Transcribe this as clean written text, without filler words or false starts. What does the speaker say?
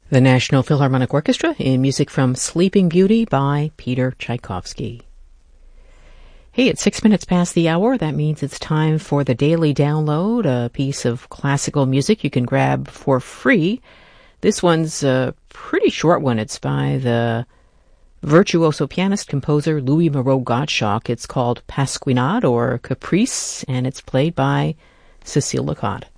The National Philharmonic Orchestra in music from Sleeping Beauty by Peter Tchaikovsky. Hey, it's 6 minutes past the hour. That means it's time for the Daily Download, a piece of classical music you can grab for free. This one's a pretty short one. It's by the virtuoso pianist composer Louis Moreau Gottschalk. It's called Pasquinade or Caprice, and it's played by Cécile Lecotte.